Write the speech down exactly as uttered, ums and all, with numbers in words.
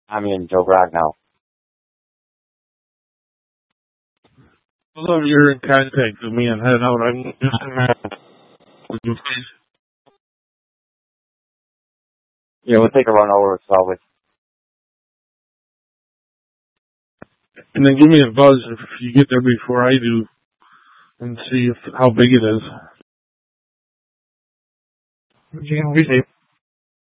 I'm in Joe Grog now. Well, if you're in contact with me and head out, I'm just in that. Would you please? Yeah, we'll take a run over to Salvage. And then give me a buzz if you get there before I do and see if how big it is. You can be safe.